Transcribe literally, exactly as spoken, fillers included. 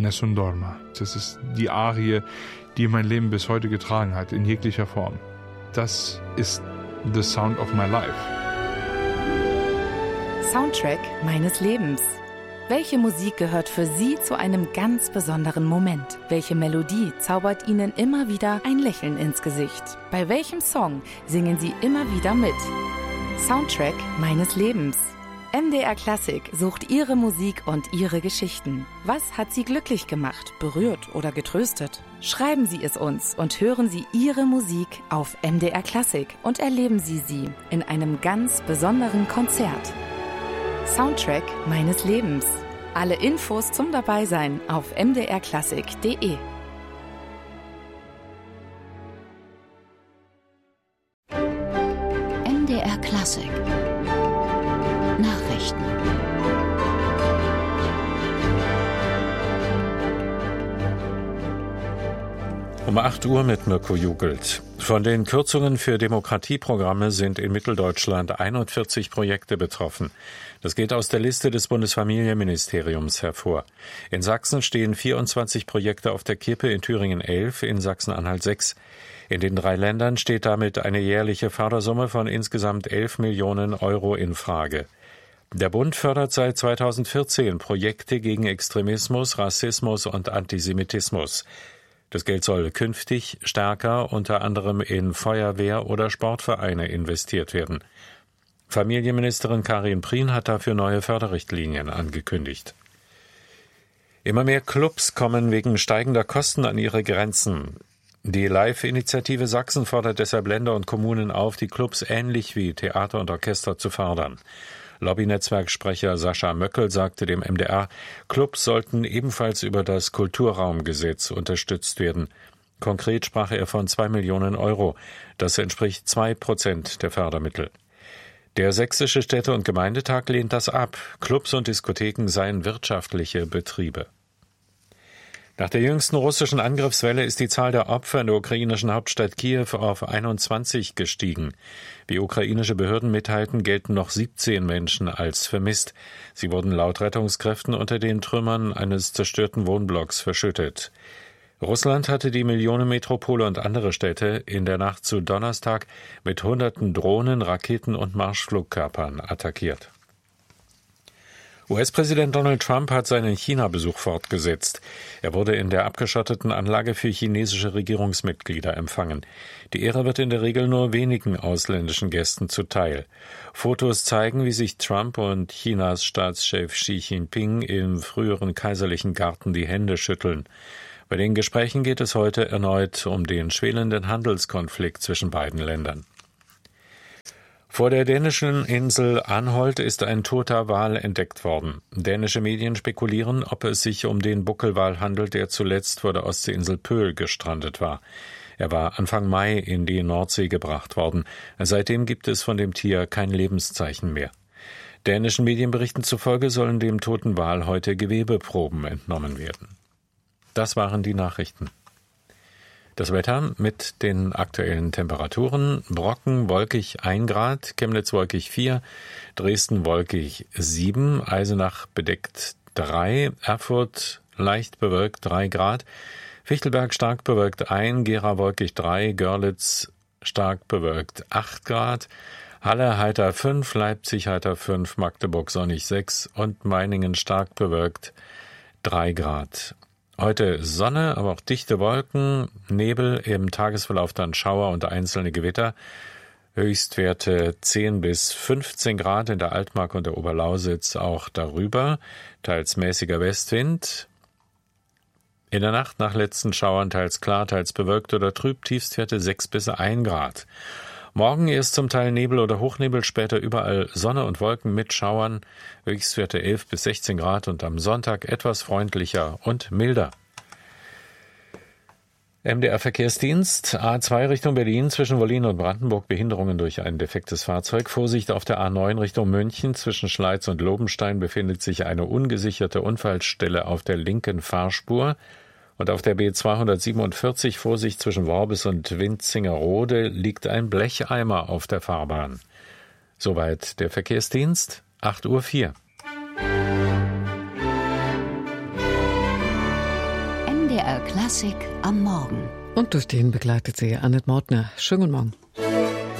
Nessun Dorma. Das ist die Arie, die mein Leben bis heute getragen hat, in jeglicher Form. Das ist the sound of my life. Soundtrack meines Lebens. Welche Musik gehört für Sie zu einem ganz besonderen Moment? Welche Melodie zaubert Ihnen immer wieder ein Lächeln ins Gesicht? Bei welchem Song singen Sie immer wieder mit? Soundtrack meines Lebens. M D R Klassik sucht Ihre Musik und Ihre Geschichten. Was hat Sie glücklich gemacht, berührt oder getröstet? Schreiben Sie es uns und hören Sie Ihre Musik auf M D R Klassik und erleben Sie sie in einem ganz besonderen Konzert. Soundtrack meines Lebens. Alle Infos zum Dabeisein auf m d r klassik punkt d e. M D R Klassik Nachrichten. Um acht Uhr mit Mirko Jugelt. Von den Kürzungen für Demokratieprogramme sind in Mitteldeutschland einundvierzig Projekte betroffen. Das geht aus der Liste des Bundesfamilienministeriums hervor. In Sachsen stehen vierundzwanzig Projekte auf der Kippe, in Thüringen elf, in Sachsen-Anhalt sechs. In den drei Ländern steht damit eine jährliche Fördersumme von insgesamt elf Millionen Euro in Frage. Der Bund fördert seit zweitausendvierzehn Projekte gegen Extremismus, Rassismus und Antisemitismus. Das Geld soll künftig stärker unter anderem in Feuerwehr- oder Sportvereine investiert werden. Familienministerin Karin Prien hat dafür neue Förderrichtlinien angekündigt. Immer mehr Clubs kommen wegen steigender Kosten an ihre Grenzen. Die Live-Initiative Sachsen fordert deshalb Länder und Kommunen auf, die Clubs ähnlich wie Theater und Orchester zu fördern. Lobbynetzwerksprecher Sascha Möckel sagte dem M D R, Clubs sollten ebenfalls über das Kulturraumgesetz unterstützt werden. Konkret sprach er von zwei Millionen Euro. Das entspricht zwei Prozent der Fördermittel. Der Sächsische Städte- und Gemeindetag lehnt das ab. Clubs und Diskotheken seien wirtschaftliche Betriebe. Nach der jüngsten russischen Angriffswelle ist die Zahl der Opfer in der ukrainischen Hauptstadt Kiew auf einundzwanzig gestiegen. Wie ukrainische Behörden mitteilten, gelten noch siebzehn Menschen als vermisst. Sie wurden laut Rettungskräften unter den Trümmern eines zerstörten Wohnblocks verschüttet. Russland hatte die Millionenmetropole und andere Städte in der Nacht zu Donnerstag mit hunderten Drohnen, Raketen und Marschflugkörpern attackiert. U S-Präsident Donald Trump hat seinen China-Besuch fortgesetzt. Er wurde in der abgeschotteten Anlage für chinesische Regierungsmitglieder empfangen. Die Ehre wird in der Regel nur wenigen ausländischen Gästen zuteil. Fotos zeigen, wie sich Trump und Chinas Staatschef Xi Jinping im früheren kaiserlichen Garten die Hände schütteln. Bei den Gesprächen geht es heute erneut um den schwelenden Handelskonflikt zwischen beiden Ländern. Vor der dänischen Insel Anholt ist ein toter Wal entdeckt worden. Dänische Medien spekulieren, ob es sich um den Buckelwal handelt, der zuletzt vor der Ostseeinsel Pöhl gestrandet war. Er war Anfang Mai in die Nordsee gebracht worden. Seitdem gibt es von dem Tier kein Lebenszeichen mehr. Dänischen Medienberichten zufolge sollen dem toten Wal heute Gewebeproben entnommen werden. Das waren die Nachrichten. Das Wetter mit den aktuellen Temperaturen: Brocken wolkig ein Grad, Chemnitz wolkig vier, Dresden wolkig sieben, Eisenach bedeckt drei, Erfurt leicht bewölkt drei Grad, Fichtelberg stark bewölkt ein, Gera wolkig drei, Görlitz stark bewölkt acht Grad, Halle heiter fünf, Leipzig heiter fünf, Magdeburg sonnig sechs und Meiningen stark bewölkt drei Grad. Heute Sonne, aber auch dichte Wolken, Nebel, im Tagesverlauf dann Schauer und einzelne Gewitter. Höchstwerte zehn bis fünfzehn Grad in der Altmark und der Oberlausitz, auch darüber. Teils mäßiger Westwind. In der Nacht nach letzten Schauern teils klar, teils bewölkt oder trüb, Tiefstwerte sechs bis ein Grad. Morgen erst zum Teil Nebel oder Hochnebel, später überall Sonne und Wolken mit Schauern, Höchstwerte elf bis sechzehn Grad und am Sonntag etwas freundlicher und milder. M D R-Verkehrsdienst, A zwei Richtung Berlin, zwischen Wollin und Brandenburg Behinderungen durch ein defektes Fahrzeug. Vorsicht auf der A neun Richtung München, zwischen Schleiz und Lobenstein befindet sich eine ungesicherte Unfallstelle auf der linken Fahrspur. Und auf der B zweihundertsiebenundvierzig, Vorsicht zwischen Worbis und Winzingerode, liegt ein Blecheimer auf der Fahrbahn. Soweit der Verkehrsdienst, acht Uhr vier. M D R Klassik am Morgen. Und durch den begleitet sie Annette Mautner. Schönen guten Morgen.